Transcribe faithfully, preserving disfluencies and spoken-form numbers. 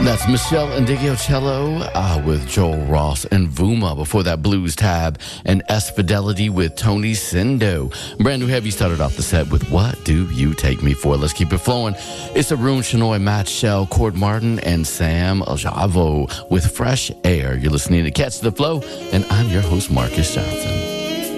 That's Michelle Indigiocello uh, with Joel Ross and Vuma. Before that, Blues Tab and S Fidelity with Tony Sindo. Brand new heavy started off the set with What Do You Take Me For? Let's keep it flowing. It's Arun Shenoy, Matt Shell, Cord Martin, and Sam Aljavo with Fresh Air. You're listening to Catch the Flow, and I'm your host, Marcus Johnson.